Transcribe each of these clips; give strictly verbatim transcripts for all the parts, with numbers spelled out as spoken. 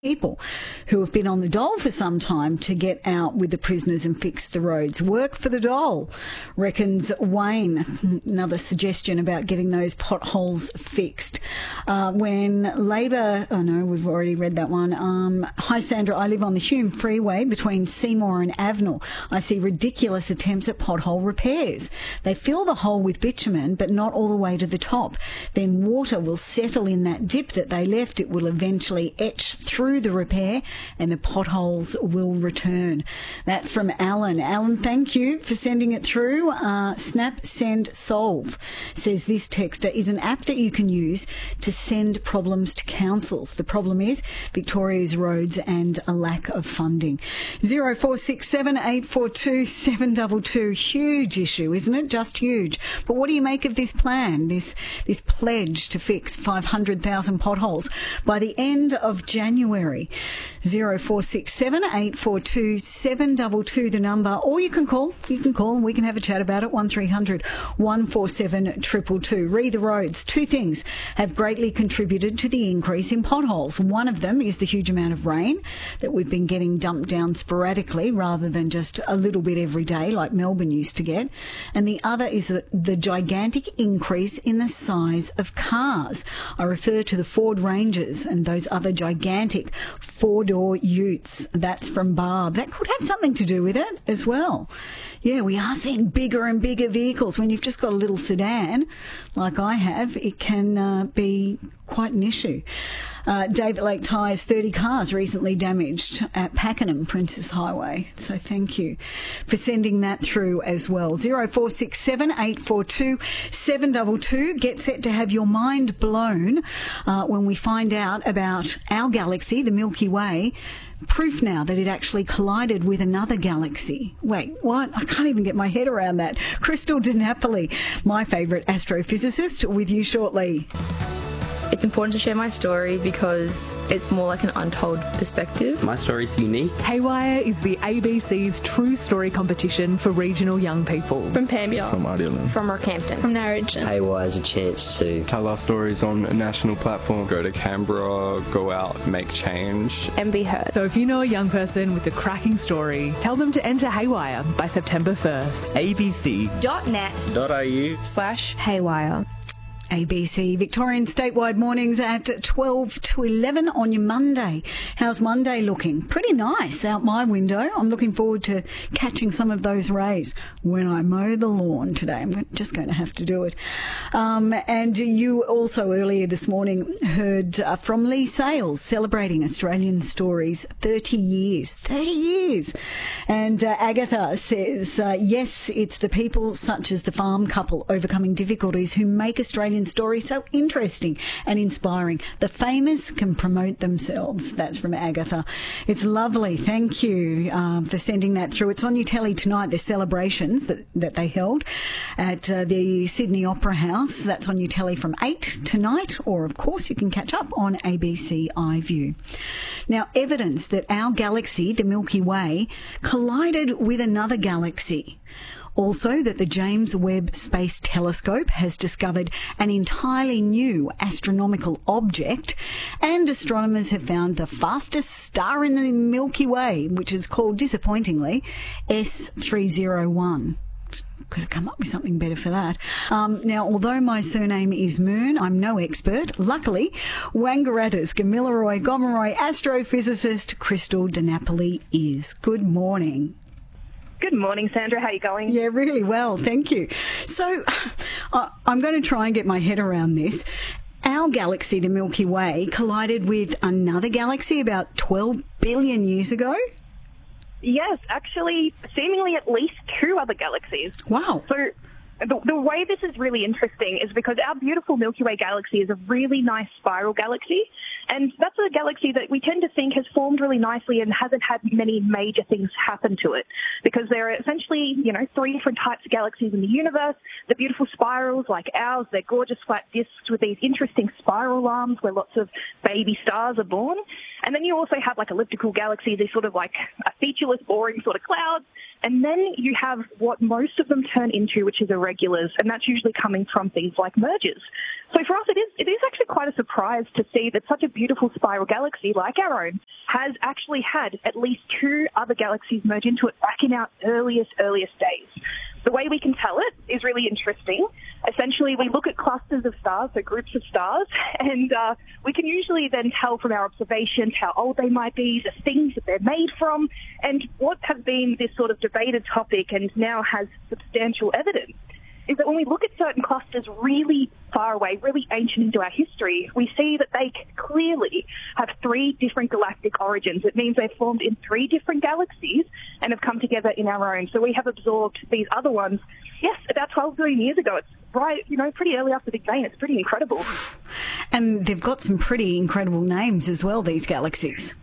people who have been on the dole for some time to get out with the prisoners and fix the roads. Work for the dole, reckons Wayne. Another suggestion about getting those potholes fixed. Uh, when Labor, oh no, we've already read that one. Um, Hi Sandra, I live on the Hume Freeway between Seymour and Avenel. I see ridiculous attempts at pothole repairs. They fill the hole with bitumen, but not all the way to the top. Then water will settle in that dip that they left. It will eventually etch through the repair and the potholes will return. That's from Alan. Alan, thank you for sending it through. Uh, Snap Send Solve says this texter is an app that you can use to send problems to councils. The problem is Victoria's roads and a lack of funding. zero four six seven eight four two seven two two. Huge issue, isn't it? Just huge. But what do you make of this plan, this, this pledge to fix five hundred thousand potholes by the end of January? zero four six seven eight four two seven two two the number, or you can call, you can call and we can have a chat about it, one three hundred one four seven two two two. Re the roads. Two things have greatly contributed to the increase in potholes. One of them is the huge amount of rain that we've been getting dumped down sporadically rather than just a little bit every day like Melbourne used to get. And the other is the, the gigantic increase in the size of cars. I refer to the Ford Rangers and those other gigantic four-door utes. That's from Barb. That could have something to do with it as well. Yeah, we are seeing bigger and bigger vehicles. When you've just got a little sedan, like I have, it can uh, be quite an issue. Uh, David Lake Tyres, thirty cars recently damaged at Pakenham, Princess Highway. So thank you for sending that through as well. zero four six seven eight four two seven two two. Get set to have your mind blown uh, when we find out about our galaxy, the Milky Way. Proof now that it actually collided with another galaxy. Wait, what? I can't even get my head around that. Crystal DiNapoli, my favourite astrophysicist, with you shortly. It's important to share my story because it's more like an untold perspective. My story's unique. Haywire is the A B C's true story competition for regional young people. From Pambia. From Ardelan. From Rockhampton. From Narrogin. Haywire is a chance to tell our stories on a national platform. Go to Canberra, go out, make change. And be heard. So if you know a young person with a cracking story, tell them to enter Haywire by September first. abc.net.au slash Haywire. A B C Victorian statewide mornings at twelve to eleven on your Monday. How's Monday looking? Pretty nice out my window. I'm looking forward to catching some of those rays when I mow the lawn today. I'm just going to have to do it. Um, and you also earlier this morning heard uh, from Lee Sales celebrating Australian Stories thirty years. thirty years. And uh, Agatha says, uh, yes, it's the people such as the farm couple overcoming difficulties who make Australian story so interesting and inspiring. The famous can promote themselves. That's from Agatha. It's lovely. Thank you uh, for sending that through. It's on your telly tonight, the celebrations that, that they held at uh, the Sydney Opera House. That's on your telly from eight tonight, or of course you can catch up on A B C iView. Now, evidence that our galaxy, the Milky Way, collided with another galaxy. Also, that the James Webb Space Telescope has discovered an entirely new astronomical object, and astronomers have found the fastest star in the Milky Way, which is called, disappointingly, S three oh one. Could have come up with something better for that. Um, now, although my surname is Moon, I'm no expert. Luckily, Wangaratta's Gamilaroi Gomeroi astrophysicist Crystal DiNapoli is. Good morning. Good morning, Sandra. How are you going? Yeah, really well. Thank you. So uh, I'm going to try and get my head around this. Our galaxy, the Milky Way, collided with another galaxy about twelve billion years ago? Yes, actually, seemingly at least two other galaxies. Wow. So the, the way this is really interesting is because our beautiful Milky Way galaxy is a really nice spiral galaxy, and that's a galaxy that we tend to think has formed really nicely and hasn't had many major things happen to it, because there are essentially, you know, three different types of galaxies in the universe. The beautiful spirals like ours, they're gorgeous flat disks with these interesting spiral arms where lots of baby stars are born. And then you also have like elliptical galaxies, these sort of like a featureless, boring sort of clouds. And then you have what most of them turn into, which is irregulars, and that's usually coming from things like mergers. So for us, it is it is actually quite a surprise to see that such a beautiful spiral galaxy like our own has actually had at least two other galaxies merge into it back in our earliest, earliest days. The way we can tell it is really interesting. Essentially, we look at clusters of stars, so groups of stars, and uh, we can usually then tell from our observations how old they might be, the things that they're made from, and what has been this sort of debated topic and now has substantial evidence is that when we look at certain clusters really far away, really ancient into our history, we see that they clearly have three different galactic origins. It means they've formed in three different galaxies and have come together in our own. So we have absorbed these other ones, yes, about twelve billion years ago. It's right, you know, pretty early after the Big Bang. It's pretty incredible. And they've got some pretty incredible names as well, these galaxies.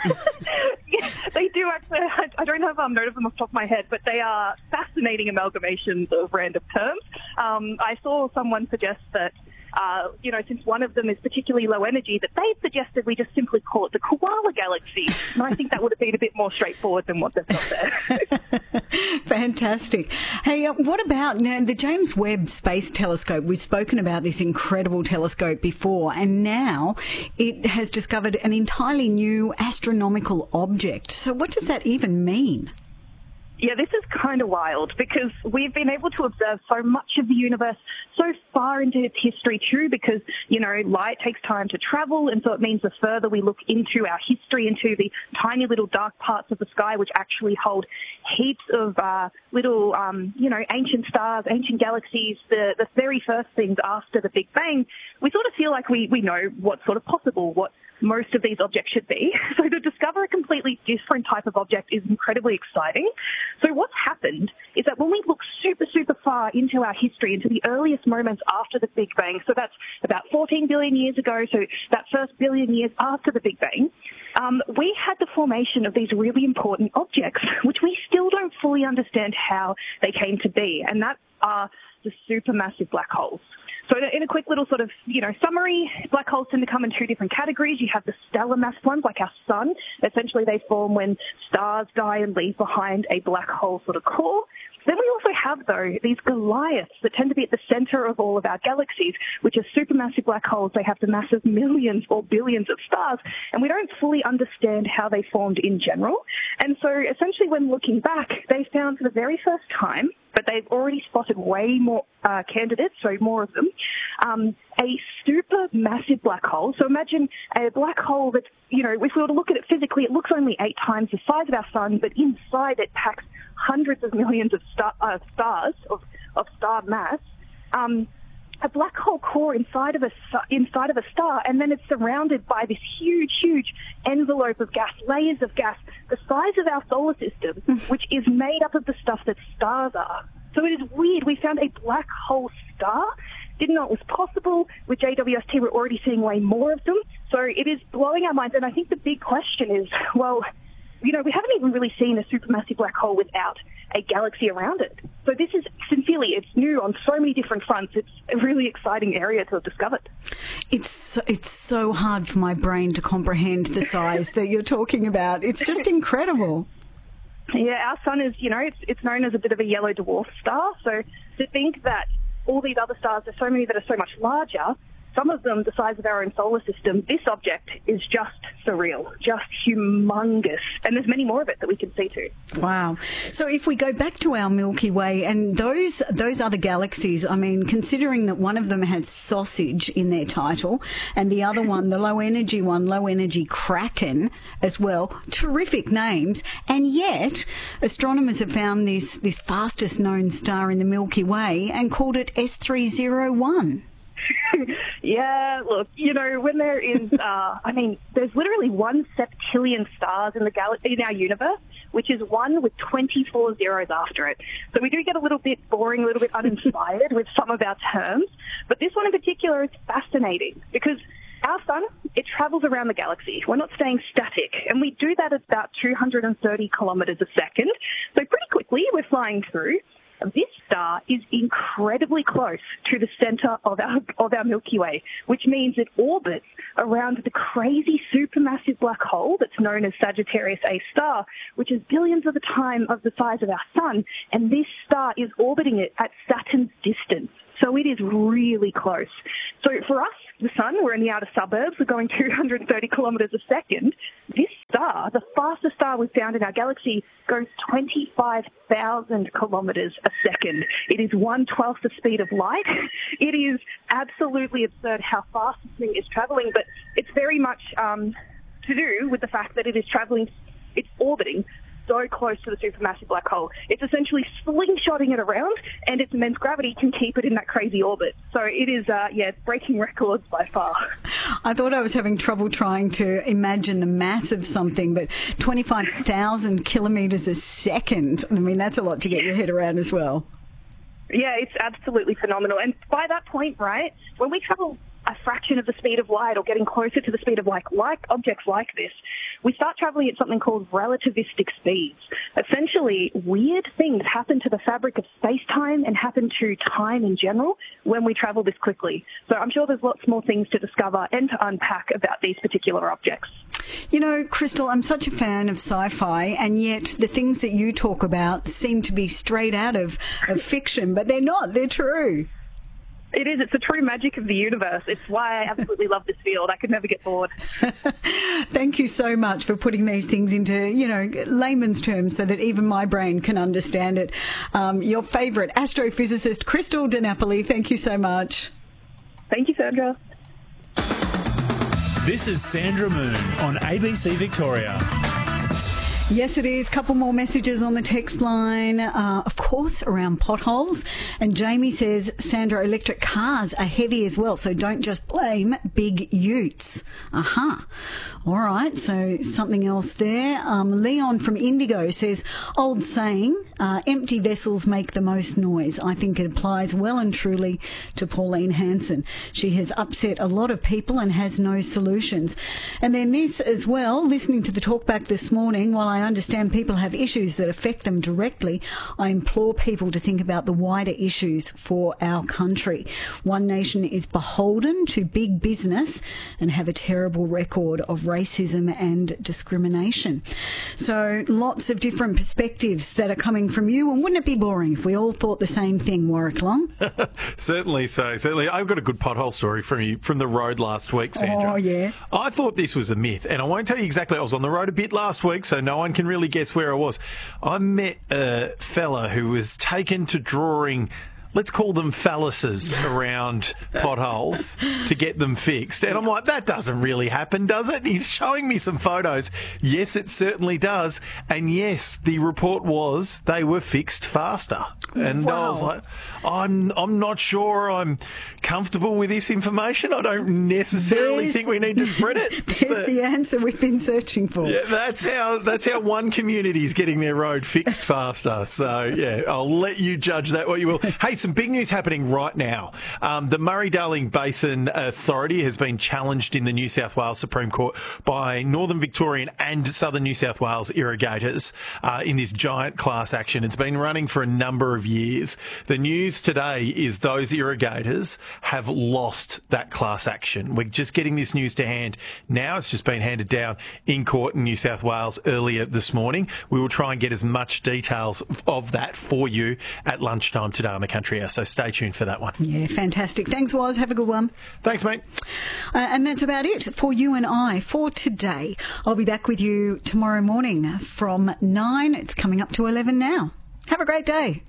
Yeah, they do actually. I don't have um, note of them off the top of my head, but they are fascinating amalgamations of random terms. Um, I saw someone suggest that, uh, you know, since one of them is particularly low energy, that they suggested we just simply call it the Koala Galaxy. And I think that would have been a bit more straightforward than what they've got there. Fantastic. Hey, uh, what about now the James Webb Space Telescope? We've spoken about this incredible telescope before, and now it has discovered an entirely new astronomical object. So what does that even mean? Yeah, this is kind of wild because we've been able to observe so much of the universe so far into its history too because, you know, light takes time to travel, and so it means the further we look into our history, into the tiny little dark parts of the sky which actually hold heaps of uh, little, um, you know, ancient stars, ancient galaxies, the, the very first things after the Big Bang, we sort of feel like we, we know what's sort of possible, what most of these objects should be. So to discover a completely different type of object is incredibly exciting. So what's happened is that when we look super, super far into our history, into the earliest moments after the Big Bang, so that's about fourteen billion years ago, so that first billion years after the Big Bang, um, we had the formation of these really important objects, which we still don't fully understand how they came to be, and that are the supermassive black holes. So in a quick little sort of, you know, summary, black holes tend to come in two different categories. You have the stellar mass ones, like our sun. Essentially, they form when stars die and leave behind a black hole sort of core. Then we also have, though, these Goliaths that tend to be at the center of all of our galaxies, which are supermassive black holes. They have the mass of millions or billions of stars, and we don't fully understand how they formed in general. And so essentially when looking back, they found for the very first time, but they've already spotted way more uh, candidates, so more of them, um, a super massive black hole. So imagine a black hole that, you know, if we were to look at it physically, it looks only eight times the size of our sun, but inside it packs hundreds of millions of star, uh, stars, of, of star mass, um, a black hole core inside of a inside of a star, and then it's surrounded by this huge, huge envelope of gas, layers of gas, the size of our solar system, which is made up of the stuff that stars are. So it is weird. We found a black hole star. Didn't know it was possible. With J W S T, we're already seeing way more of them. So it is blowing our minds. And I think the big question is, well, you know, we haven't even really seen a supermassive black hole without a galaxy around it. So this is, sincerely, it's new on so many different fronts. It's a really exciting area to have discovered. It's it's so hard for my brain to comprehend the size that you're talking about. It's just incredible. Yeah, our sun is, you know, it's, it's known as a bit of a yellow dwarf star. So to think that all these other stars, there's so many that are so much larger, some of them the size of our own solar system, this object is just surreal, just humongous. And there's many more of it that we can see too. Wow. So if we go back to our Milky Way and those those other galaxies, I mean, considering that one of them has sausage in their title and the other one, the low energy one, low energy Kraken as well, terrific names. And yet astronomers have found this, this fastest known star in the Milky Way and called it S three oh one. Yeah, look, you know, when there is, uh, I mean, there's literally one septillion stars in the gal- in our universe, which is one with twenty-four zeros after it. So we do get a little bit boring, a little bit uninspired with some of our terms. But this one in particular is fascinating because our sun, it travels around the galaxy. We're not staying static, and we do that at about two hundred thirty kilometres a second. So pretty quickly, we're flying through. This star is incredibly close to the centre of our of our Milky Way, which means it orbits around the crazy supermassive black hole that's known as Sagittarius A star, which is billions of the time of the size of our sun, and this star is orbiting it at Saturn's distance. So it is really close. So for us, the sun, we're in the outer suburbs, we're going two hundred thirty kilometres a second. This star, the fastest star we've found in our galaxy, goes twenty-five thousand kilometres a second. It is one twelfth the speed of light. It is absolutely absurd how fast this thing is travelling, but it's very much um, to do with the fact that it is travelling, it's orbiting so close to the supermassive black hole. It's essentially slingshotting it around, and its immense gravity can keep it in that crazy orbit. So it is, uh, yeah, breaking records by far. I thought I was having trouble trying to imagine the mass of something, but twenty-five thousand kilometres a second, I mean, that's a lot to get your head around as well. Yeah, it's absolutely phenomenal. And by that point, right, when we travel a fraction of the speed of light or getting closer to the speed of light, like objects like this, we start traveling at something called relativistic speeds. Essentially, weird things happen to the fabric of space-time and happen to time in general when we travel this quickly. So I'm sure there's lots more things to discover and to unpack about these particular objects. You know, Crystal, I'm such a fan of sci-fi, and yet the things that you talk about seem to be straight out of, of fiction, but they're not, they're true. It is. It's the true magic of the universe. It's why I absolutely love this field. I could never get bored. Thank you so much for putting these things into, you know, layman's terms so that even my brain can understand it. Um, your favourite astrophysicist, Crystal DiNapoli, thank you so much. Thank you, Sandra. This is Sandra Moon on A B C Victoria. Yes, it is. Couple more messages on the text line, uh, of course, around potholes. And Jamie says, Sandra, electric cars are heavy as well, so don't just blame big utes. Aha. Uh-huh. All right, so something else there. Um, Leon from Indigo says, old saying, uh, empty vessels make the most noise. I think it applies well and truly to Pauline Hanson. She has upset a lot of people and has no solutions. And then this as well, listening to the talkback this morning, while I I understand people have issues that affect them directly, I implore people to think about the wider issues for our country. One nation is beholden to big business and have a terrible record of racism and discrimination. So lots of different perspectives that are coming from you, and wouldn't it be boring if we all thought the same thing, Warwick Long? Certainly so. Certainly. I've got a good pothole story from you from the road last week, Sandra. Oh, yeah. I thought this was a myth, and I won't tell you exactly. I was on the road a bit last week, so no one can really guess where I was. I met a fella who was taken to drawing, let's call them phalluses, around potholes to get them fixed. And I'm like, that doesn't really happen, does it? And he's showing me some photos. Yes, it certainly does. And yes, the report was they were fixed faster. And wow. I was like, I'm I'm not sure I'm comfortable with this information. I don't necessarily there's, think we need to spread it. There's but, the answer we've been searching for. Yeah, that's how that's how one community is getting their road fixed faster. So, yeah, I'll let you judge that what you will. Hey, some big news happening right now. Um, the Murray-Darling Basin Authority has been challenged in the New South Wales Supreme Court by Northern Victorian and Southern New South Wales irrigators uh, in this giant class action. It's been running for a number of years. The news today is those irrigators have lost that class action. We're just getting this news to hand now. It's just been handed down in court in New South Wales earlier this morning. We will try and get as much details of that for you at lunchtime today on the Country Hour. So stay tuned for that one. Yeah, fantastic. Thanks, Woz. Have a good one. Thanks, mate. Uh, and that's about it for you and I for today. I'll be back with you tomorrow morning from nine. It's coming up to eleven now. Have a great day.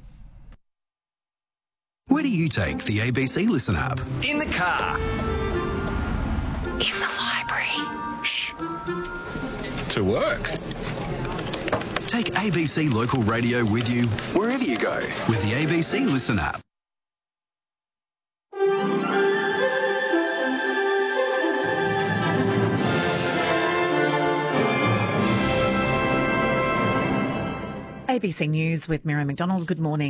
Where do you take the A B C Listen app? In the car. In the library. Shh. To work. Take A B C Local Radio with you wherever you go with the A B C Listen app. A B C News with Miriam McDonald. Good morning.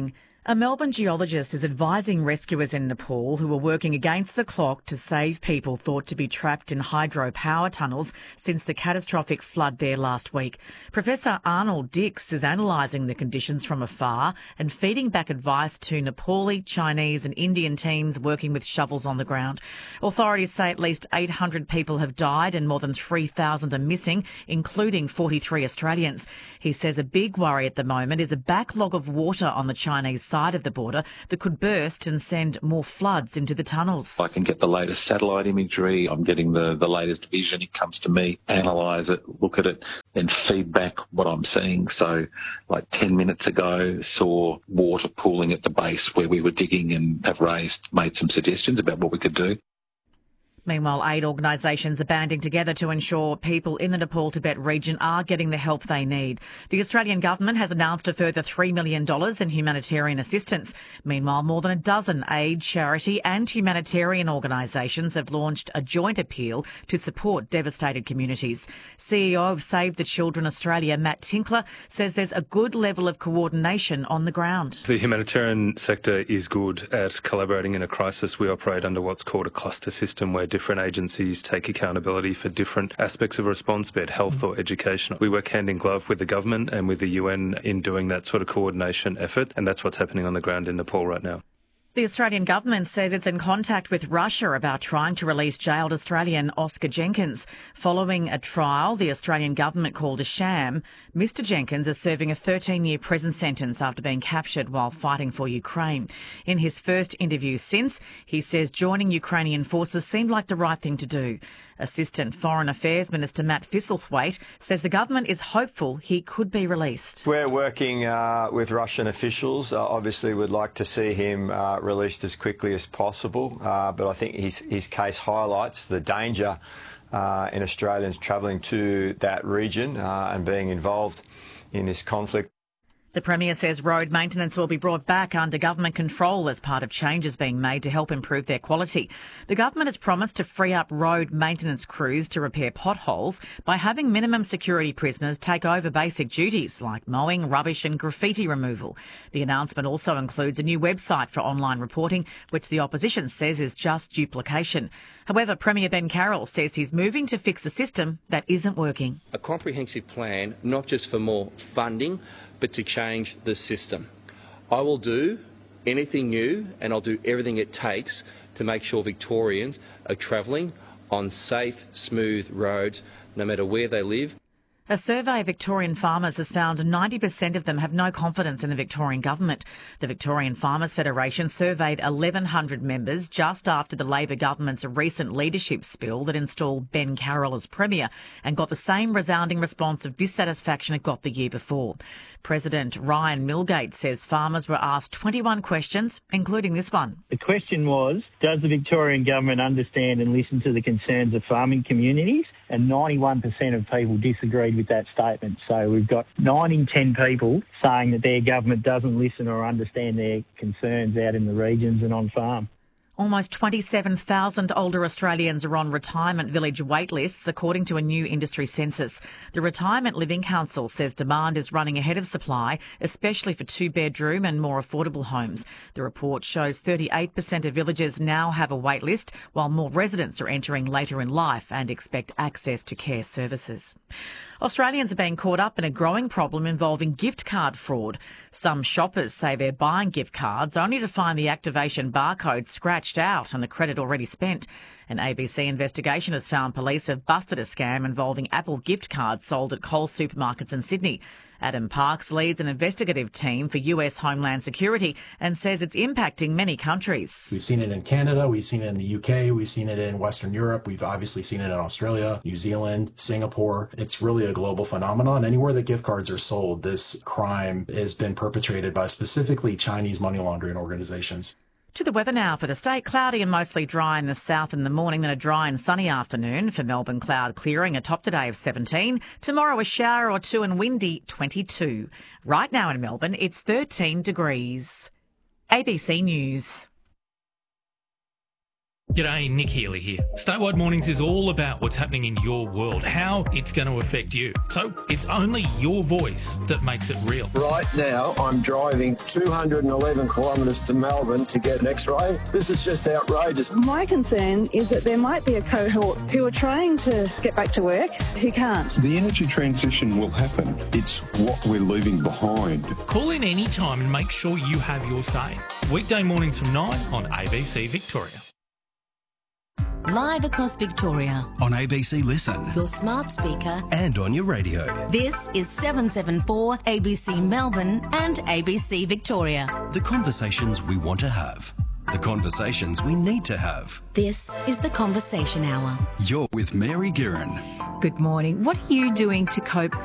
A Melbourne geologist is advising rescuers in Nepal who are working against the clock to save people thought to be trapped in hydropower tunnels since the catastrophic flood there last week. Professor Arnold Dix is analysing the conditions from afar and feeding back advice to Nepali, Chinese and Indian teams working with shovels on the ground. Authorities say at least eight hundred people have died and more than three thousand are missing, including forty-three Australians. He says a big worry at the moment is a backlog of water on the Chinese side of the border that could burst and send more floods into the tunnels. I can get the latest satellite imagery. I'm getting the, the latest vision. It comes to me, analyse it, look at it, and feed back what I'm seeing. So like ten minutes ago, saw water pooling at the base where we were digging and have raised, made some suggestions about what we could do. Meanwhile, aid organisations are banding together to ensure people in the Nepal-Tibet region are getting the help they need. The Australian government has announced a further three million dollars in humanitarian assistance. Meanwhile, more than a dozen aid, charity and humanitarian organisations have launched a joint appeal to support devastated communities. C E O of Save the Children Australia, Matt Tinkler, says there's a good level of coordination on the ground. The humanitarian sector is good at collaborating in a crisis. We operate under what's called a cluster system where different agencies take accountability for different aspects of a response, be it health or education. We work hand in glove with the government and with the U N in doing that sort of coordination effort, and that's what's happening on the ground in Nepal right now. The Australian government says it's in contact with Russia about trying to release jailed Australian Oscar Jenkins. Following a trial the Australian government called a sham, Mister Jenkins is serving a thirteen-year prison sentence after being captured while fighting for Ukraine. In his first interview since, he says joining Ukrainian forces seemed like the right thing to do. Assistant Foreign Affairs Minister Matt Thistlethwaite says the government is hopeful he could be released. We're working uh, with Russian officials. Uh, obviously, we'd like to see him uh, released as quickly as possible, uh, but I think his, his case highlights the danger uh, in Australians travelling to that region uh, and being involved in this conflict. The Premier says road maintenance will be brought back under government control as part of changes being made to help improve their quality. The government has promised to free up road maintenance crews to repair potholes by having minimum security prisoners take over basic duties like mowing, rubbish and graffiti removal. The announcement also includes a new website for online reporting, which the opposition says is just duplication. However, Premier Ben Carroll says he's moving to fix a system that isn't working. A comprehensive plan, not just for more funding, but to change the system. I will do anything new and I'll do everything it takes to make sure Victorians are travelling on safe, smooth roads, no matter where they live. A survey of Victorian farmers has found ninety percent of them have no confidence in the Victorian government. The Victorian Farmers Federation surveyed eleven hundred members just after the Labor government's recent leadership spill that installed Ben Carroll as Premier and got the same resounding response of dissatisfaction it got the year before. President Ryan Milgate says farmers were asked twenty-one questions, including this one. The question was, does the Victorian government understand and listen to the concerns of farming communities? And ninety-one percent of people disagreed with that statement. So we've got nine in ten people saying that their government doesn't listen or understand their concerns out in the regions and on farm. Almost twenty-seven thousand older Australians are on retirement village wait lists, according to a new industry census. The Retirement Living Council says demand is running ahead of supply, especially for two-bedroom and more affordable homes. The report shows thirty-eight percent of villages now have a wait list, while more residents are entering later in life and expect access to care services. Australians are being caught up in a growing problem involving gift card fraud. Some shoppers say they're buying gift cards only to find the activation barcode scratched out and the credit already spent. An A B C investigation has found police have busted a scam involving Apple gift cards sold at Coles supermarkets in Sydney. Adam Parks leads an investigative team for U S Homeland Security and says it's impacting many countries. We've seen it in Canada, we've seen it in the U K, we've seen it in Western Europe, we've obviously seen it in Australia, New Zealand, Singapore. It's really a global phenomenon. Anywhere that gift cards are sold, this crime has been perpetrated by specifically Chinese money laundering organizations. To the weather now for the state. Cloudy and mostly dry in the south in the morning, then a dry and sunny afternoon. For Melbourne, cloud clearing, a top today of seventeen. Tomorrow, a shower or two and windy, twenty-two. Right now in Melbourne, it's thirteen degrees. A B C News. G'day, Nick Healy here. Statewide Mornings is all about what's happening in your world, how it's going to affect you. So it's only your voice that makes it real. Right now, I'm driving two hundred eleven kilometres to Melbourne to get an X-ray. This is just outrageous. My concern is that there might be a cohort who are trying to get back to work who can't. The energy transition will happen. It's what we're leaving behind. Call in any time and make sure you have your say. Weekday mornings from nine on A B C Victoria. Live across Victoria. On A B C Listen. Your smart speaker. And on your radio. This is seven seven four A B C Melbourne and A B C Victoria. The conversations we want to have. The conversations we need to have. This is the Conversation Hour. You're with Mary Guerin. Good morning. What are you doing to cope